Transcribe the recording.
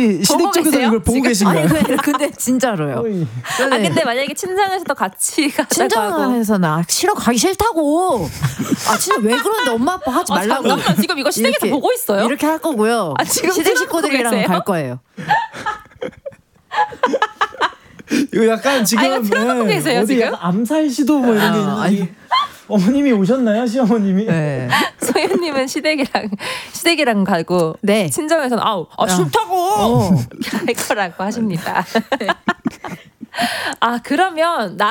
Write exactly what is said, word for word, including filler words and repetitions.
혹시 시댁 쪽에서 계세요? 이걸 보고 지금? 계신가요? 아니, 근데 진짜로요. 아 근데 만약에 친정에서도 같이 가자고 친정에서 나 싫어 가기 싫다고. 아 진짜 왜 그러는데 엄마 아빠 하지 말라고. 아, 잠깐만 지금 이거 시댁에서 이렇게, 보고 있어요? 이렇게 할 거고요. 아, 지금 시댁 틀어놓고 식구들이랑 계세요? 갈 거예요. 이거 약간 지금 아, 이거 틀어놓고 네, 계세요, 어디 지금? 약간 암살 시도 뭐 이런 게 아, 있는데 아니. 어머님이 오셨나요, 시어머님이? 네. 소연님은 시댁이랑 시댁이랑 가고 네. 친정에서는 아우 아, 싫다고 어. 할 거라고 하십니다. 아 그러면 나